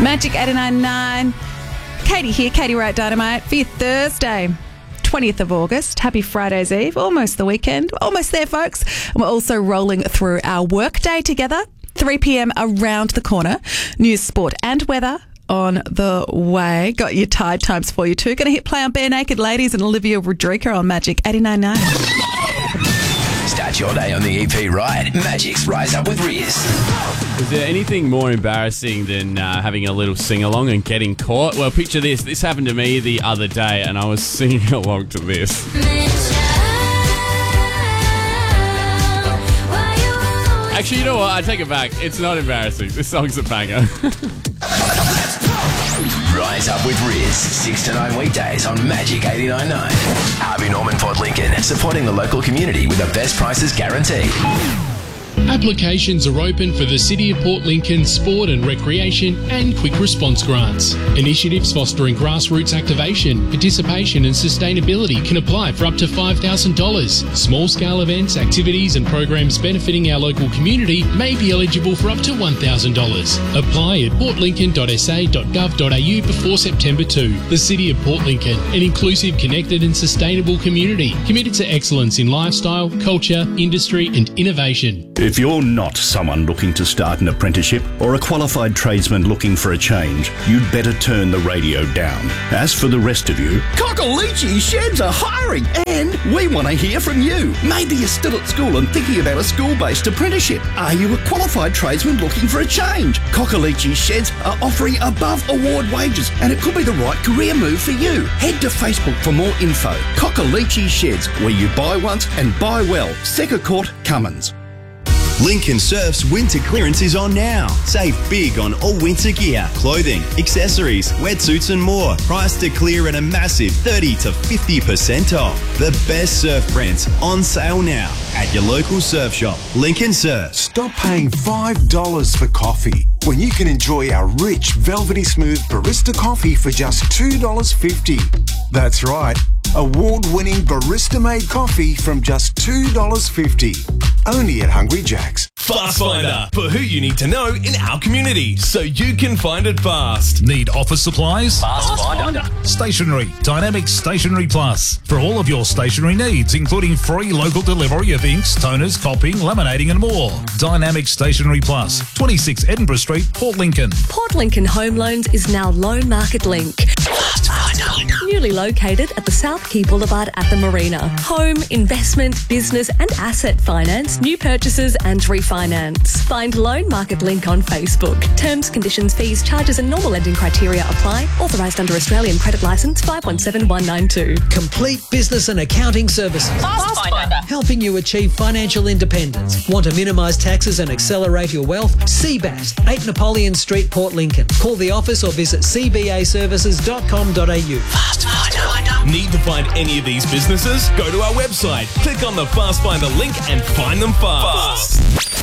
Magic 89.9. Katie here, Katie Wright Dynamite for your Thursday, 20th of August. Happy Friday's Eve. Almost the weekend. Almost there, folks. And we're also rolling through our work day together. 3 p.m. around the corner. News, sport and weather on the way. Got your tide times for you too. Going to hit play on Bare Naked Ladies and Olivia Rodrigo on Magic 89.9. Start your day on the EP right. Magic's Rise Up with Riz. Is there anything more embarrassing than having a little sing-along and getting caught? Well, picture this. This happened to me the other day and I was singing along to this. Actually, you know what? I take it back. It's not embarrassing. This song's a banger. Rise Up with Riz, 6 to 9 weekdays on Magic 89.9. Harvey Norman Port Lincoln, supporting the local community with the best prices guaranteed. Applications are open for the City of Port Lincoln Sport and Recreation and Quick Response Grants. Initiatives fostering grassroots activation, participation and sustainability can apply for up to $5,000. Small-scale events, activities and programs benefiting our local community may be eligible for up to $1,000. Apply at portlincoln.sa.gov.au before September 2. The City of Port Lincoln, an inclusive, connected and sustainable community committed to excellence in lifestyle, culture, industry and innovation. If you're not someone looking to start an apprenticeship or a qualified tradesman looking for a change, you'd better turn the radio down. As for the rest of you, Cockalichi Sheds are hiring and we want to hear from you. Maybe you're still at school and thinking about a school-based apprenticeship. Are you a qualified tradesman looking for a change? Cockalichi Sheds are offering above award wages and it could be the right career move for you. Head to Facebook for more info. Cockalichi Sheds, where you buy once and buy well. Secker Court, Cummins. Lincoln Surf's winter clearance is on now. Save big on all winter gear, clothing, accessories, wetsuits and more. Priced to clear at a massive 30 to 50% off. The best surf brands on sale now at your local surf shop. Lincoln Surf. Stop paying $5 for coffee when you can enjoy our rich, velvety smooth barista coffee for just $2.50. That's right. Award-winning barista-made coffee from just $2.50. Only at Hungry Jack's. Fast Finder, for who you need to know in our community, so you can find it fast. Need office supplies? Fast Finder. Stationery, Dynamic Stationery Plus. For all of your stationery needs, including free local delivery of inks, toners, copying, laminating and more. Dynamic Stationery Plus, 26 Edinburgh Street, Port Lincoln. Port Lincoln Home Loans is now Loan Market Link. Fast Finder. Newly located at the South Quay Boulevard at the Marina. Home, investment, business and asset finance, new purchases and refinance. Find Loan Market Link on Facebook. Terms, conditions, fees, charges and normal lending criteria apply. Authorised under Australian Credit Licence 517192. Complete business and accounting services. Fast Finder. Helping you achieve financial independence. Want to minimise taxes and accelerate your wealth? CBAS, 8 Napoleon Street, Port Lincoln. Call the office or visit cbaservices.com.au. Fast Finder. Need to find any of these businesses? Go to our website, click on the Fast Finder link and find them fast.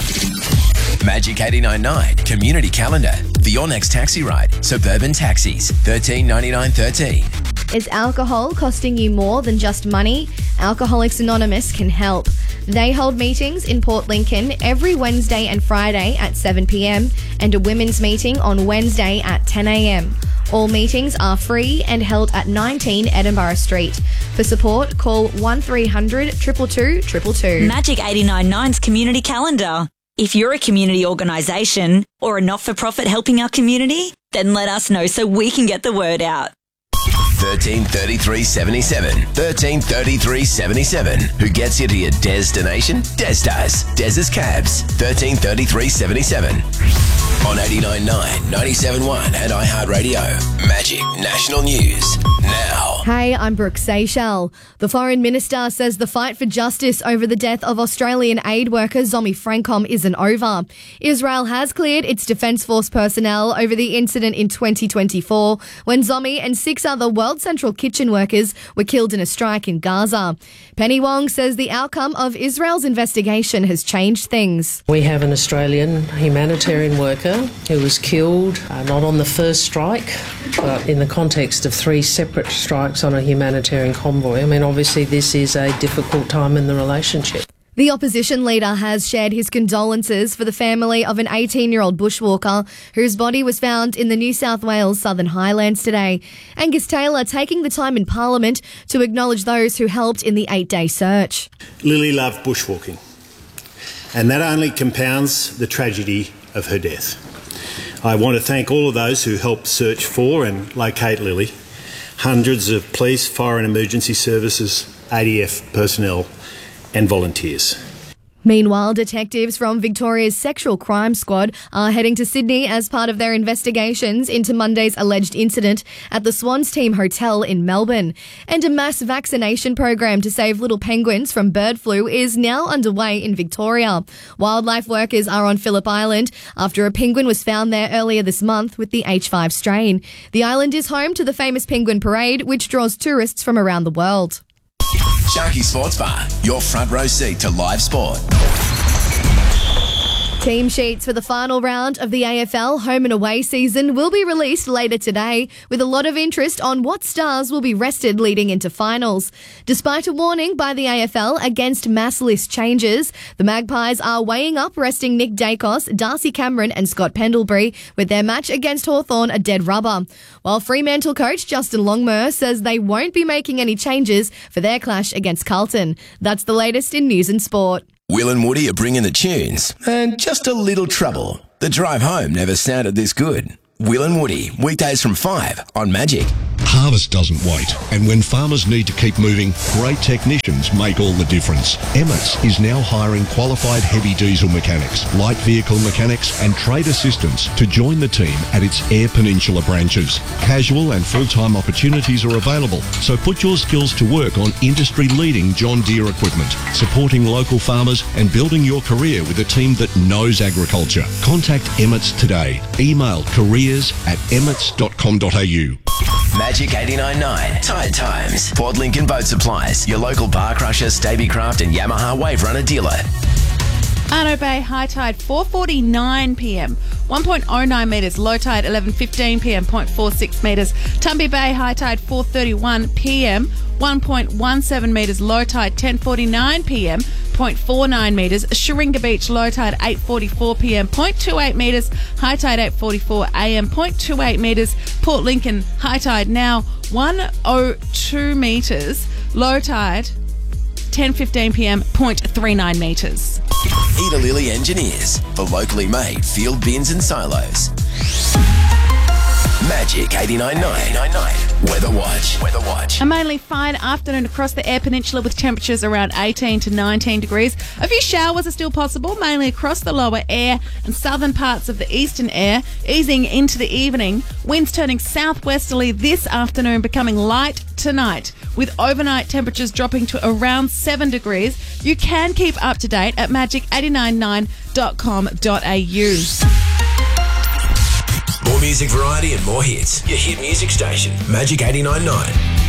Magic 89.9 Community Calendar. The Your Next Taxi Ride. Suburban Taxis. $13.99.13. Is alcohol costing you more than just money? Alcoholics Anonymous can help. They hold meetings in Port Lincoln every Wednesday and Friday at 7 p.m. and a women's meeting on Wednesday at 10 a.m. All meetings are free and held at 19 Edinburgh Street. For support, call 1300 222 222. Magic 89.9's Community Calendar. If you're a community organisation or a not-for-profit helping our community, then let us know so we can get the word out. 133377. 133377. Who gets you to your destination? Des does. Des's Cabs. 133377. On 89.9, 97.1 and iHeartRadio. Magic National News. Now. Hey, I'm Brooke Seychelles. The Foreign Minister says the fight for justice over the death of Australian aid worker Zomi Francom isn't over. Israel has cleared its Defence Force personnel over the incident in 2024 when Zomi and 6 other World Central Kitchen workers were killed in a strike in Gaza. Penny Wong says the outcome of Israel's investigation has changed things. We have an Australian humanitarian worker who was killed not on the first strike, but in the context of 3 separate strikes on a humanitarian convoy. I mean, obviously this is a difficult time in the relationship. The opposition leader has shared his condolences for the family of an 18-year-old bushwalker whose body was found in the New South Wales Southern Highlands today. Angus Taylor taking the time in Parliament to acknowledge those who helped in the 8-day search. Lily loved bushwalking, and that only compounds the tragedy of her death. I want to thank all of those who helped search for and locate Lily, hundreds of police, fire and emergency services, ADF personnel and volunteers. Meanwhile, detectives from Victoria's Sexual Crime Squad are heading to Sydney as part of their investigations into Monday's alleged incident at the Swans Team Hotel in Melbourne. And a mass vaccination program to save little penguins from bird flu is now underway in Victoria. Wildlife workers are on Phillip Island after a penguin was found there earlier this month with the H5 strain. The island is home to the famous Penguin Parade, which draws tourists from around the world. Sharky Sports Bar, your front row seat to live sport. Team sheets for the final round of the AFL home and away season will be released later today, with a lot of interest on what stars will be rested leading into finals. Despite a warning by the AFL against mass list changes, the Magpies are weighing up resting Nick Dacos, Darcy Cameron and Scott Pendlebury, with their match against Hawthorn a dead rubber. While Fremantle coach Justin Longmuir says they won't be making any changes for their clash against Carlton. That's the latest in news and sport. Will and Woody are bringing the tunes and just a little trouble. The drive home never sounded this good. Will and Woody, weekdays from 5 on Magic. Harvest doesn't wait, and when farmers need to keep moving, great technicians make all the difference. Emmets is now hiring qualified heavy diesel mechanics, light vehicle mechanics and trade assistants to join the team at its Eyre Peninsula branches. Casual and full-time opportunities are available, so put your skills to work on industry-leading John Deere equipment, supporting local farmers and building your career with a team that knows agriculture. Contact Emmets today. Email careers@emmets.com.au. Magic 89.9, Tide Times, Port Lincoln Boat Supplies, your local Bar Crusher, Stabicraft and Yamaha Wave Runner dealer. Arno Bay, high tide 4:49 p.m, 1.09 metres, low tide 11:15 p.m, 0.46 metres. Tumby Bay, high tide 4:31 p.m, 1.17 metres, low tide 10:49 p.m, 0.49 metres. Sharinga Beach, low tide 8:44 p.m, 0.28 metres, high tide 8:44 a.m, 0.28 metres. Port Lincoln, high tide now 102 metres, low tide 10:15 p.m, 0.39 metres. Eda Lilly Engineers for locally made field bins and silos. Magic 89.9 Weather Watch. A mainly fine afternoon across the Eyre Peninsula with temperatures around 18 to 19 degrees. A few showers are still possible, mainly across the lower Eyre and southern parts of the eastern Eyre, easing into the evening. Winds turning southwesterly this afternoon, becoming light tonight, with overnight temperatures dropping to around 7 degrees. You can keep up to date at magic899.com.au. More music variety and more hits. Your hit music station, Magic 89.9.